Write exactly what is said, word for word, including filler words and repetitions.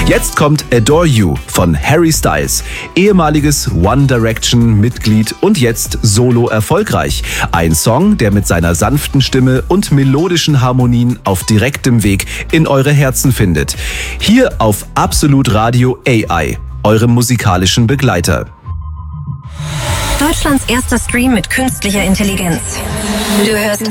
Jetzt kommt Adore You von Harry Styles, ehemaliges One Direction-Mitglied und jetzt solo erfolgreich. Ein Song, der mit seiner sanften Stimme und melodischen Harmonien auf direktem Weg in eure Herzen findet. Hier auf Absolut Radio A I, eurem musikalischen Begleiter. Deutschlands erster Stream mit künstlicher Intelligenz. Du hörst